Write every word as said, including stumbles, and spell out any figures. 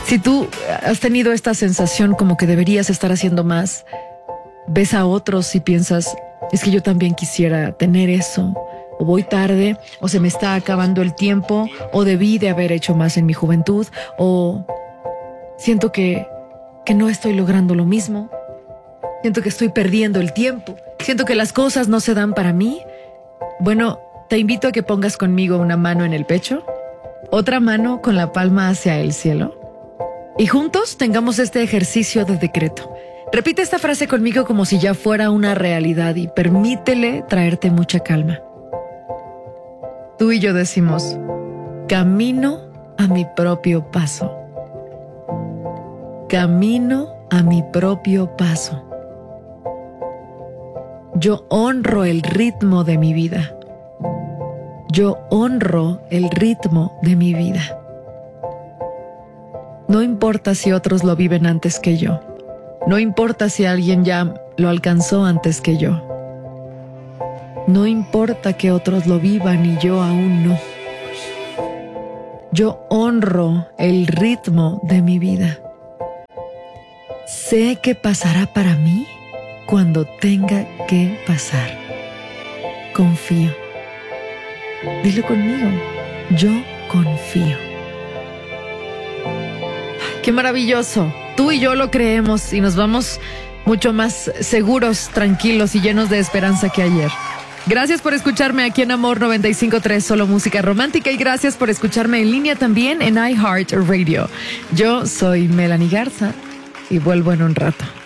Si tú has tenido esta sensación como que deberías estar haciendo más, ves a otros y piensas, es que yo también quisiera tener eso, o voy tarde, o se me está acabando el tiempo, o debí de haber hecho más en mi juventud, o siento que, que no estoy logrando lo mismo, siento que estoy perdiendo el tiempo, siento que las cosas no se dan para mí. Bueno, te invito a que pongas conmigo una mano en el pecho, otra mano con la palma hacia el cielo, y juntos tengamos este ejercicio de decreto. Repite esta frase conmigo como si ya fuera una realidad y permítele traerte mucha calma. Tú y yo decimos, camino a mi propio paso. Camino a mi propio paso. Yo honro el ritmo de mi vida. Yo honro el ritmo de mi vida. No importa si otros lo viven antes que yo. No importa si alguien ya lo alcanzó antes que yo. No importa que otros lo vivan y yo aún no. Yo honro el ritmo de mi vida. Sé que pasará para mí cuando tenga que pasar. Confío. Dilo conmigo. Yo confío. ¡Qué maravilloso! Tú y yo lo creemos y nos vamos mucho más seguros, tranquilos y llenos de esperanza que ayer. Gracias por escucharme aquí en Amor noventa y cinco punto tres, solo música romántica, y gracias por escucharme en línea también en iHeartRadio. Yo soy Melanie Garza y vuelvo en un rato.